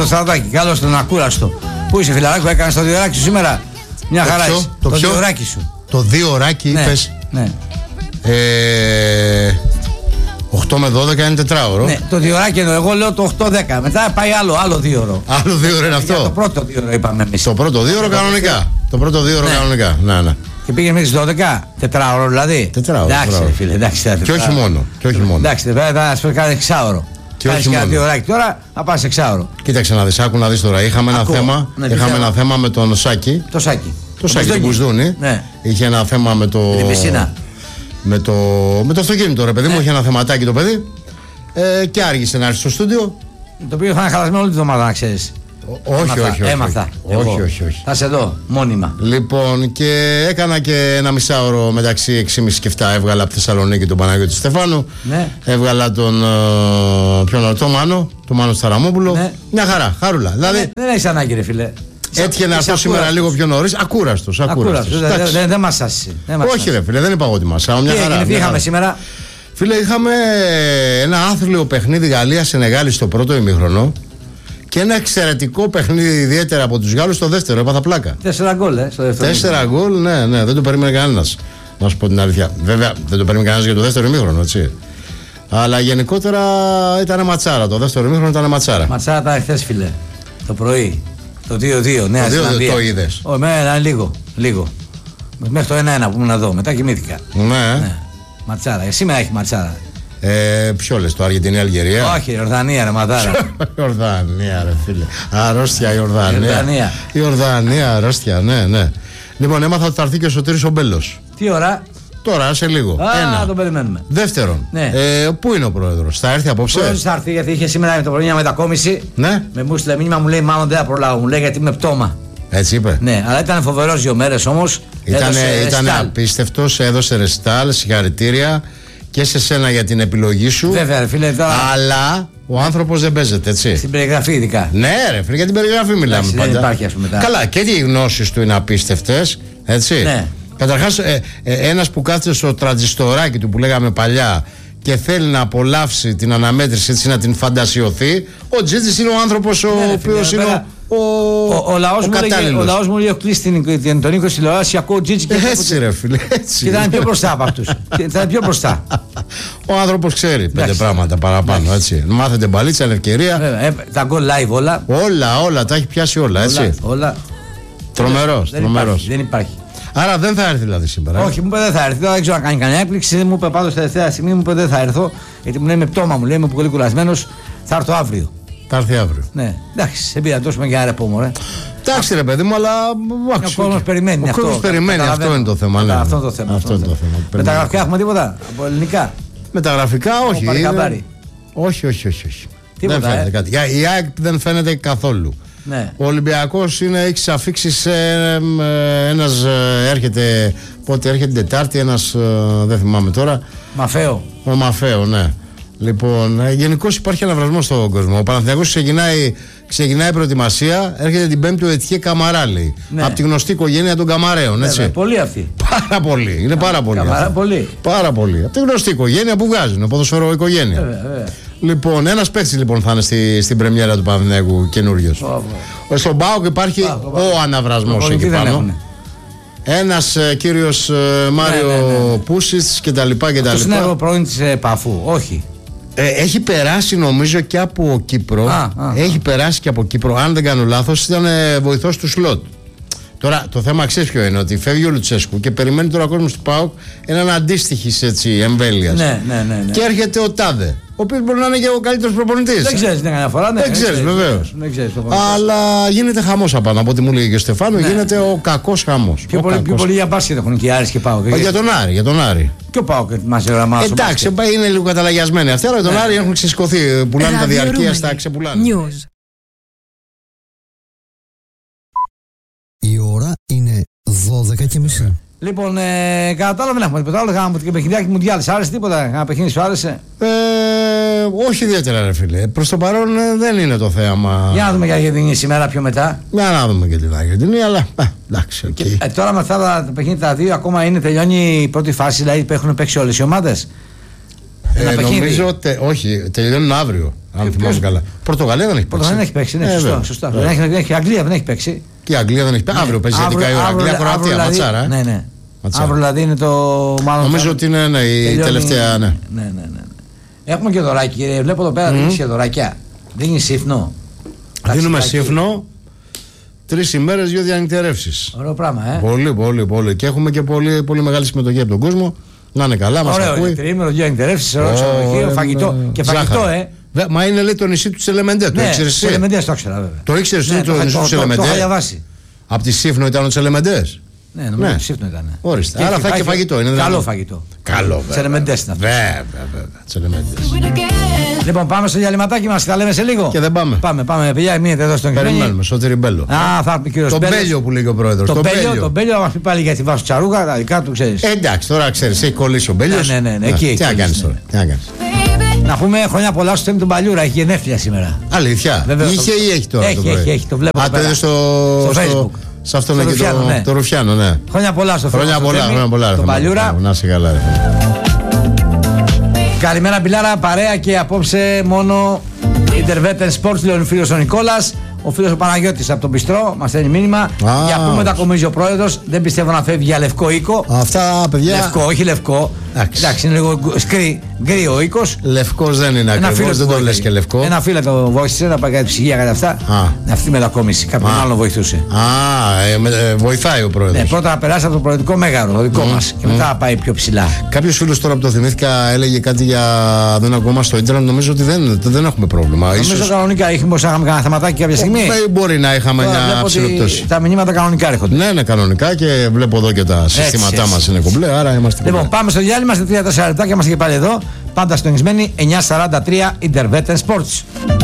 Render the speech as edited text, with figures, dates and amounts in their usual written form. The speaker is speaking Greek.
Το Στρατάκι, καλώς τον ακούραστο. Πού είσαι, φιλαράκο, έκανες το διωράκι σου σήμερα? Μια χαρά είσαι. Το διωράκι σου. Το διωράκι, ναι, είπες. Ναι. 8 με 12 είναι τετράωρο. Ναι, το διωράκι εννοώ. Εγώ λέω το 8-10. Μετά πάει άλλο 2 ώρο. Άλλο 2 ώρο είναι αυτό. Το πρώτο 2 ώρο είπαμε εμείς. Το πρώτο 2 ώρο κανονικά. Το πρώτο 2 ώρο κανονικά. Ναι. Και πήγε μέχρι 12, τετράωρο δηλαδή. Τετράωρο. Εντάξει, φίλε, εντάξει. Και όχι μόνο. Εντάξει, θα σου κάνει 6ωρο. Και όχι μόνο. Κάνει 2 ωράκι τώρα, θα πας 6ωρο. Κοίταξε να δεις, άκου να δεις τώρα. Είχαμε ένα θέμα με τον Σάκη. Το Σάκη. Το Σάκη του Μπουσδούνη. Ναι. Είχε ένα θέμα με το. Με το αυτοκίνητο, ρε παιδί μου, είχε ένα θεματάκι το παιδί. Και άργησε να έρθει στο στούντιο. Το οποίο θα είναι χαλασμένο όλη τη εβδομάδα, να ξέρεις. Όχι. Έμαθα. Όχι. Θα σε δω, μόνιμα. Λοιπόν, και έκανα και ένα μισάωρο μεταξύ 6.30 και 7. Έβγαλα από τη Θεσσαλονίκη τον Παναγιώτη Στεφάνου. Ναι. Έβγαλα τον Μάνο Σταραμόπουλο. Ναι. Μια χαρά, χαρούλα. Δηλαδή, δεν έχεις ανάγκη, ρε φίλε. Έτυχε να έρθω σήμερα λίγο πιο νωρίς. Ακούραστος. Δεν μας άσυσε. Όχι, ρε φίλε, δεν είπα εγώ ότι μασάω. Μια χαρά. Τι είχαμε σήμερα? Φίλε, είχαμε ένα άθλιο παιχνίδι Γαλλία-Σενεγάλη στο πρώτο ημίχρονο και ένα εξαιρετικό παιχνίδι ιδιαίτερα από τους Γάλλους στο δεύτερο. Έπαθα πλάκα. 4 γκολ, στο δεύτερο. 4 γκολ, ναι, δεν το περίμενε κανένας. Να σου πω την αλήθεια. Βέβαια, δεν το περίμενε κανένας για το δεύτερο ημίχρονο, έτσι. Αλλά γενικότερα ήταν ματσάρα. Το δεύτερο ημίχρονο ήταν ματσάρα. Ματσάρα ήταν χθες, φίλε. Το πρωί. Το 2-2, Νέα Ζηλανδία. Το είδες? Όχι, λίγο. Μέχρι το 1-1 που ήμουν εδώ. Μετά κοιμήθηκα. Ναι. Ματσάρα. Σήμερα έχει ματσάρα. Ποιο λες, το Αργεντινή-Αλγερία? Όχι, Ιορδανία, ρε μαδάρα. Ιορδανία, ρε φίλε. Αρρώστια Ιορδανία, αρρώστια, ναι. Λοιπόν, έμαθα ότι θα έρθει και ο Σωτήρης ο Μπέλος. Τι ώρα? Τώρα, σε λίγο. Ένα. Το περιμένουμε. Δεύτερον, ναι. Πού είναι ο πρόεδρος? Θα έρθει απόψε? Ο πρόεδρος θα έρθει, γιατί είχε σήμερα το πρωί μια μετακόμιση. Ναι. Με μου στείλε μήνυμα, μου λέει μάλλον δεν θα προλάβω. Μου λέει γιατί είμαι πτώμα. Έτσι είπε. Ναι, αλλά ήταν φοβερός 2 μέρες όμως. Ήταν απίστευτος, έδωσε ρεστάλ, συγχαρητήρια και σε σένα για την επιλογή σου. Βέβαια, ρε φίλε, τώρα. Αλλά ο άνθρωπος δεν παίζεται, έτσι. Στην περιγραφή, ειδικά. Ναι, ρε φίλε, για την περιγραφή μιλάμε πάντα. Δεν υπάρχει, ας πούμε, μετά. Καλά, και οι γνώσεις του είναι απίστευτες, έτσι. Ναι. Καταρχάς, ένας που κάθεται στο τραντζιστοράκι του που λέγαμε παλιά και θέλει να απολαύσει την αναμέτρηση, έτσι να την φαντασιωθεί, ο Τζίτζης είναι ο άνθρωπος ο οποίος είναι ο λαός μου λέει: έχω κλείσει τον οίκο τηλεόραση, ακούω Τζίτζη και έτσι, ρε φίλε, έτσι. Και ήταν πιο μπροστά από αυτούς. Ήταν πιο μπροστά. Ο άνθρωπος ξέρει 5 πράγματα παραπάνω, έτσι. Μάθετε μπαλίτσα, είναι ευκαιρία. Τα γκολ live όλα. Όλα, τα έχει πιάσει όλα, έτσι. Τρομερός. Δεν υπάρχει. Άρα δεν θα έρθει δηλαδή σήμερα. Όχι, μου είπε δεν θα έρθει. Δεν ξέρω αν κάνει κανένα έκπληξη. Μου είπε πάντως τελευταία στιγμή, μου είπε δεν θα έρθω. Γιατί μου λέει με πτώμα, μου λέει είμαι πολύ κουρασμένος. Θα έρθω αύριο. Θα έρθει αύριο. Ναι, εντάξει, σε πήρα τόσο για ρεπό μου, ρε. Εντάξει, ρε παιδί μου, αλλά. Ο κόσμος περιμένει αυτό. Ο κόσμος περιμένει, αυτό είναι το θέμα. Ναι. Αυτό είναι το θέμα. Μεταγραφικά έχουμε τίποτα από ελληνικά? Μεταγραφικά όχι. Όχι. Δεν φαίνεται κάτι. Η ΑΕΚ δεν φαίνεται καθόλου. Ναι. Ο Ολυμπιακός έχει αφήξεις. Ένας έρχεται. Πότε έρχεται την Τετάρτη, ένας δεν θυμάμαι τώρα. Μαφαίο. Ο Μαφαίο, ναι. Λοιπόν, γενικώς υπάρχει αναβρασμός στον κόσμο. Ο Παναθηναϊκός ξεκινάει προετοιμασία, έρχεται την Πέμπτη ο Ετιέ Καμαρά, λέει. Ναι. Από τη γνωστή οικογένεια των Καμαραίων, έτσι. Πολλοί αυτοί. Πάρα πολύ. Είναι πάρα πολύ. Πάρα πολύ. Από τη γνωστή οικογένεια που βγάζουν, ποδοσφαιρό οικογένεια. Βέβαια. Λοιπόν, ένας παίκτης λοιπόν θα είναι στην πρεμιέρα του Παναθηναϊκού καινούριος. Στον ΠΑΟΚ υπάρχει ο αναβρασμός εκεί πάνω. Ένας κύριος Μάριο Πούσιτς κτλ. Αυτός είναι ο πρώην της Παφού, όχι. Έχει περάσει νομίζω και από Κύπρο. Έχει περάσει και από Κύπρο. Αν δεν κάνω λάθος, ήταν βοηθός του Σλότ. Τώρα το θέμα ξέρεις ποιο είναι, ότι φεύγει ο Λουτσέσκου και περιμένει τώρα ο κόσμος του ΠΑΟΚ έναν αντίστοιχη εμβέλειας. Ναι. Και έρχεται ο Τάδε, ο οποίος μπορεί να είναι και ο καλύτερος προπονητής. Δεν ξέρεις την κανένα φορά, ναι. Δεν ξέρεις, βεβαίως. Αλλά γίνεται χαμός απάνω. Από ό,τι μου λέει και ο Στεφάνου, γίνεται ο κακός χαμός. Πιο πολύ για μπάσκετ έχουν και οι Άρης και ΠΑΟΚ. Για τον Άρη. Και ο ΠΑΟΚ μας γραμμάζει. Εντάξει, είναι λίγο καταλαγιασμένοι αυτοί, αλλά για τον Άρη έχουν ξεσηκωθεί. Πουλάνε τα διαρκεία στα ξεπουλάνε. Η ώρα είναι 12:30. Λοιπόν, κατά τα άλλα δεν έχουμε τίποτα άλλο. Είχαμε και παιχνιδάκι μουντιάλ. Άρεσε τίποτα? Ένα παιχνίδι σου άρεσε? Όχι ιδιαίτερα, ρε φίλε. Προς το παρόν δεν είναι το θέμα. Για να δούμε για Αργεντινή σήμερα πιο μετά. Για να δούμε και την Αργεντινή, αλλά εντάξει, οκ. Τώρα με αυτά τα παιχνίδια τα δύο ακόμα τελειώνει η πρώτη φάση, δηλαδή που έχουν παίξει όλες οι ομάδες. Νομίζω ότι. Όχι, τελειώνουν αύριο. Αν θυμάμαι καλά. Πορτογαλία δεν έχει παίξει. Πορτογαλία δεν έχει παίξει. Ναι, σωστά. Η Αγγλία δεν έχει παίξει. Και η Αγγλία δεν έχει παίξει. Αύριο παίζει 11 η ώρα. Αγγλία, Κροατία, ματσάρα. Ναι. Αύριο δηλαδή είναι το. Νομίζω ότι είναι η τελευταία. Ναι. Έχουμε και δωράκι. Βλέπω εδώ πέρα δίνει και δωράκια. Δίνει σύφνο. Δίνουμε σύφνο. 3 ημέρες, 2 διανυκτερεύσεις. Ωραίο πράγμα, Πολύ. Και έχουμε και πολύ μεγάλη συμμετοχή από τον κόσμο. Να είναι καλά, μας ακούει. Ωραίο, τριήμερο, 2 διανυκτερεύσεις, ωραίο ξενοδοχείο, φαγητό. Και φαγητό, Μα είναι, λέει, το νησί του Τσελεμεντέ. Το ήξερες εσύ? Τσελεμεντές το ήξερα, βέβαια. Το ήξερες εσύ το νησί του Τσελεμεντέ? Το είχα διαβάσει. Από τη Σύφνο ήταν ο Τσελεμεντές. Ναι, νομίζω ότι Σύφνο ήταν. Ορίστε. Άρα θα έχει και φαγητό. Καλό φαγητό. Καλό, Τσελεμεντές είναι αυτό. Βέβαια. Τσελεμεντές. Λοιπόν, πάμε στο διαλυματάκι μας. Τα λέμε σε λίγο. Και δεν πάμε. Πάμε, παιδιά, μείνετε εδώ στον Κιμένι. Περιμένουμε, Σωτήρη Μπέλο. Θα πει κύριο Τον Μπέλιο που λέει ο πρόεδρος. Τον Μπέλιο θα μας πει πάλι για τη Βάσου Τσαρούγα, τα δικά του ξέρεις. Εντάξει, τώρα ξέρεις, έχει κολλήσει ο Μπέλιος. Ναι, εκεί. Τι να κάνεις τώρα. Να πούμε χρόνια πολλά στο Θέμη τον Παλιούρα, έχει γενέθλια σήμερα. Αλήθεια. Είχε ή έχει τώρα? Έχει, το βλέπω. Στο Facebook. Σε αυτόν εκεί το Ρουφιάνο, ναι. Χρόνια πολλά στο Θέμη. Χρόνια πολλά. Τον Παλιούρα. Να είσαι καλά. Καλημέρα, Μπιλάρα, παρέα και απόψε μόνο Intervetten Sports, λέει ο φίλος ο Νικόλας. Ο φίλος ο Παναγιώτης από τον Πιστρό μας στέλνει μήνυμα. Για πούμε τα κομίζει ο πρόεδρος. Δεν πιστεύω να φεύγει για λευκό οίκο. Αυτά, παιδιά. Λευκό, όχι λευκό. Εντάξει, είναι λίγο γκρι ο οίκος. Λευκός δεν είναι ακριβώς, δεν το λες και λευκό. Ένα φίλο το βοήθησε να πάει κάτι ψυγεία, κάτι αυτά. Αυτή η μετακόμιση. Κάποιον άλλον βοηθούσε. Βοηθάει ο πρόεδρος. Ναι, πρώτα να περάσει από το προεδρικό μέγαρο, το δικό μας. Και μετά να πάει πιο ψηλά. Κάποιος φίλος τώρα που το θυμήθηκα έλεγε κάτι για. Δεν ακόμα στο ίντερνετ. Νομίζω ότι δεν έχουμε πρόβλημα. Νομίζω κανονικά είχαμε κανένα θεματάκι κάποια στιγμή. Μπορεί να είχαμε μια ψηλοπτώση. Τα μηνύματα κανονικά έρχονται. Ναι, κανονικά και βλέπω εδώ και τα συστήματά μας είναι κομπλέ. Άρα είμαστε. Λοιπόν, πάμε στο διάλειμμα. Είμαστε 3-4 λεπτά και είμαστε και πάλι εδώ. Πάντα συντονισμένοι 9:43 Intervetten Sports.